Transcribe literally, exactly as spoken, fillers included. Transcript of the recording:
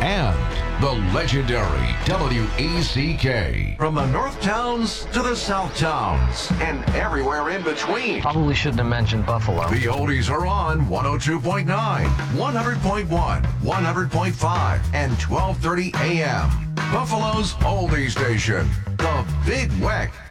and the legendary W E C K. From the North Towns to the South Towns and everywhere in between. Probably shouldn't have mentioned Buffalo. The oldies are on one oh two point nine, one hundred point one, one hundred point five, and twelve thirty A M. Buffalo's oldie station, the Big Weck.